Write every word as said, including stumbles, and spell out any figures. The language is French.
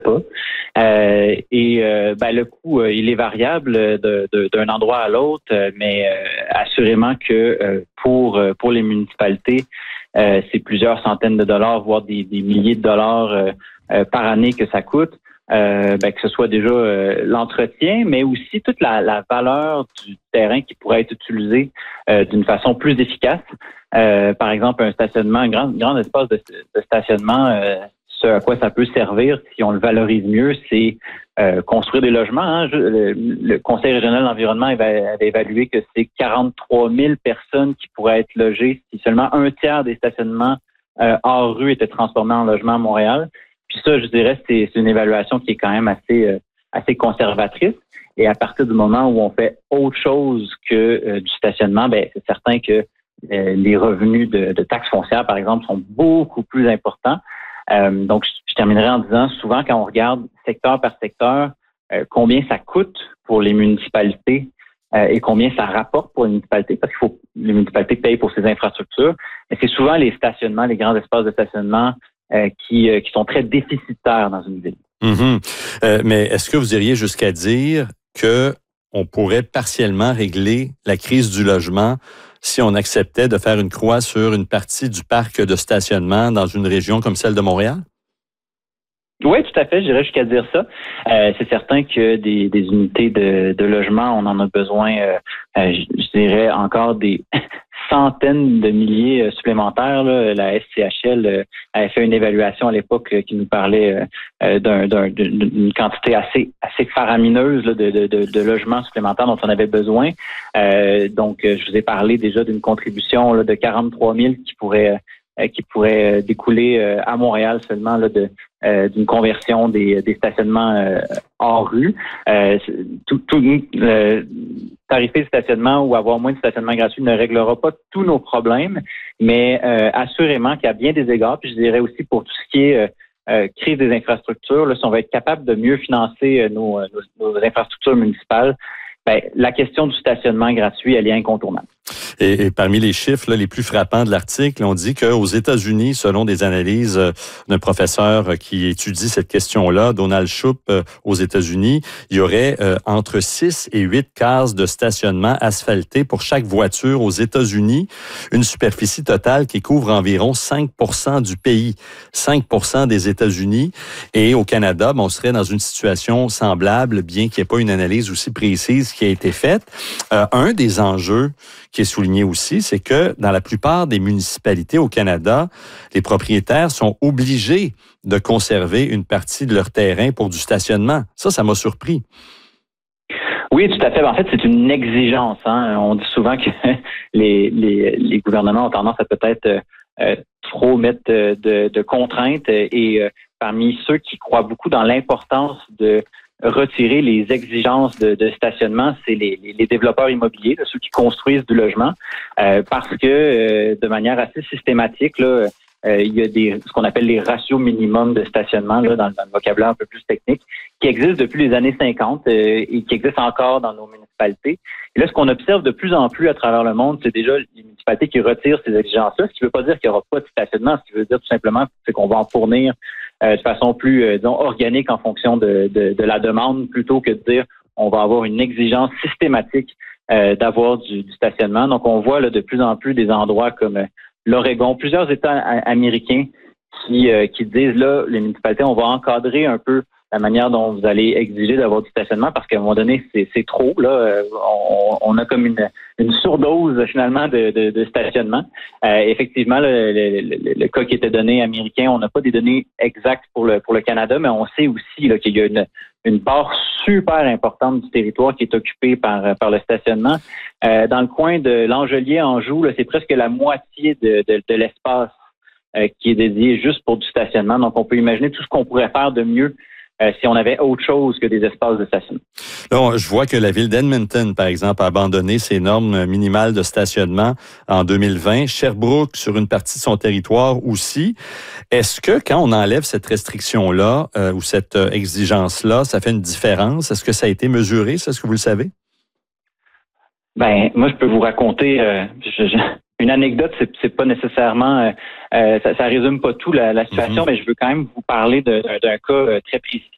pas. Euh, et euh, ben, le coût, euh, il est variable de, de, d'un endroit à l'autre, euh, mais euh, assurément que euh, pour euh, pour les municipalités, euh, c'est plusieurs centaines de dollars, voire des, des milliers de dollars euh, euh, par année que ça coûte. Euh, ben, que ce soit déjà euh, l'entretien, mais aussi toute la, la valeur du terrain qui pourrait être utilisé euh, d'une façon plus efficace. Euh, par exemple, un stationnement, un grand, grand espace de, de stationnement, euh, ce à quoi ça peut servir si on le valorise mieux, c'est euh, construire des logements. Hein. Je, le, le Conseil régional de l'environnement avait, avait évalué que c'est quarante-trois mille personnes qui pourraient être logées si seulement un tiers des stationnements euh, hors rue étaient transformés en logements à Montréal. Puis ça, je dirais, c'est, c'est une évaluation qui est quand même assez, euh, assez conservatrice. Et à partir du moment où on fait autre chose que euh, du stationnement, ben c'est certain que euh, les revenus de, de taxes foncières, par exemple, sont beaucoup plus importants. Euh, donc, je, je terminerai en disant, souvent, quand on regarde secteur par secteur, euh, combien ça coûte pour les municipalités euh, et combien ça rapporte pour les municipalités, parce qu'il faut les municipalités payent pour ces infrastructures. Mais c'est souvent les stationnements, les grands espaces de stationnement Euh, qui, euh, qui sont très déficitaires dans une ville. Mm-hmm. Euh, mais est-ce que vous iriez jusqu'à dire que on pourrait partiellement régler la crise du logement si on acceptait de faire une croix sur une partie du parc de stationnement dans une région comme celle de Montréal? Oui, tout à fait, j'irais jusqu'à dire ça. Euh, c'est certain que des, des unités de, de logement, on en a besoin, euh, euh, je, je dirais encore des centaines de milliers supplémentaires. Là. La S C H L euh, avait fait une évaluation à l'époque euh, qui nous parlait euh, d'un, d'un, d'une quantité assez assez faramineuse là, de, de, de, de logements supplémentaires dont on avait besoin. Euh, donc, je vous ai parlé déjà d'une contribution là, de quarante-trois mille qui pourrait euh, qui pourrait découler euh, à Montréal seulement là, de Euh, d'une conversion des, des stationnements euh, hors rue. Euh, tout, tout euh, tarifer le stationnement ou avoir moins de stationnement gratuit ne réglera pas tous nos problèmes, mais euh, assurément qu'à bien des égards, puis je dirais aussi pour tout ce qui est euh, euh, crise des infrastructures, là, si on va être capable de mieux financer euh, nos, nos, nos infrastructures municipales, ben, la question du stationnement gratuit, elle est incontournable. Et, et parmi les chiffres là, les plus frappants de l'article, on dit qu'aux États-Unis, selon des analyses euh, d'un professeur qui étudie cette question-là, Donald Shoup, euh, aux États-Unis, il y aurait euh, entre six et huit cases de stationnement asphaltées pour chaque voiture aux États-Unis, une superficie totale qui couvre environ cinq pour cent du pays, cinq pour cent des États-Unis. Et au Canada, ben, on serait dans une situation semblable, bien qu'il n'y ait pas une analyse aussi précise qui a été faite. Euh, un des enjeux qui est souligné aussi, c'est que dans la plupart des municipalités au Canada, les propriétaires sont obligés de conserver une partie de leur terrain pour du stationnement. Ça, ça m'a surpris. Oui, tout à fait. En fait, c'est une exigence. Hein. On dit souvent que les, les, les gouvernements ont tendance à peut-être euh, trop mettre de, de contraintes et euh, parmi ceux qui croient beaucoup dans l'importance de retirer les exigences de, de stationnement, c'est les, les, les développeurs immobiliers, là, ceux qui construisent du logement, euh, parce que euh, de manière assez systématique, là, euh, il y a des ce qu'on appelle les ratios minimums de stationnement là, dans, dans le vocabulaire un peu plus technique, qui existent depuis les années cinquante euh, et qui existent encore dans nos municipalités. Et là, ce qu'on observe de plus en plus à travers le monde, c'est déjà les municipalités qui retirent ces exigences-là, ce qui ne veut pas dire qu'il n'y aura pas de stationnement, ce qui veut dire tout simplement c'est qu'on va en fournir Euh, de façon plus, euh, disons, organique en fonction de, de, de la demande, plutôt que de dire on va avoir une exigence systématique euh, d'avoir du, du stationnement. Donc, on voit là, de plus en plus des endroits comme euh, l'Oregon, plusieurs États a- américains qui, euh, qui disent là, les municipalités, on va encadrer un peu la manière dont vous allez exiger d'avoir du stationnement parce qu'à un moment donné, c'est, c'est trop. Là, on, on a comme une, une surdose finalement de, de, de stationnement. Euh, effectivement, le, le, le, le cas qui était donné américain, on n'a pas des données exactes pour le pour le Canada, mais on sait aussi là, qu'il y a une, une part super importante du territoire qui est occupée par par le stationnement. Euh, dans le coin de l'Angelier-Anjou, là, c'est presque la moitié de, de, de l'espace euh, qui est dédié juste pour du stationnement. Donc, on peut imaginer tout ce qu'on pourrait faire de mieux Euh, si on avait autre chose que des espaces de stationnement. Là, je vois que la ville d'Edmonton, par exemple, a abandonné ses normes minimales de stationnement en deux mille vingt. Sherbrooke, sur une partie de son territoire aussi. Est-ce que quand on enlève cette restriction-là euh, ou cette euh, exigence-là, ça fait une différence? Est-ce que ça a été mesuré? C'est ce que vous le savez? Ben, moi, je peux vous raconter euh, je, je, une anecdote. C'est, c'est pas nécessairement, euh, euh, ça, ça résume pas tout la, la situation, mm-hmm. mais je veux quand même vous parler de, d'un, d'un cas euh, très précis.